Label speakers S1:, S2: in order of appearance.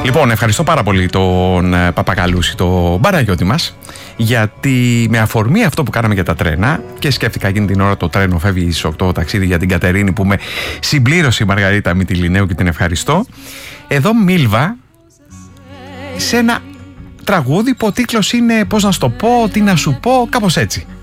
S1: Λοιπόν, ευχαριστώ πάρα πολύ τον Παπακαλούση, τον Παναγιώτη μας, γιατί με αφορμή αυτό που κάναμε για τα τρένα, και σκέφτηκα εκείνη την ώρα το τρένο φεύγει στις 8 ταξίδι για την Κατερίνη, που με συμπλήρωσε η Μαργαρίτα Μητυλινέου και την ευχαριστώ. Εδώ Μίλβα σε ένα τραγούδι που ο τίτλος είναι, πώς να σου το πω, τι να σου πω, κάπως έτσι.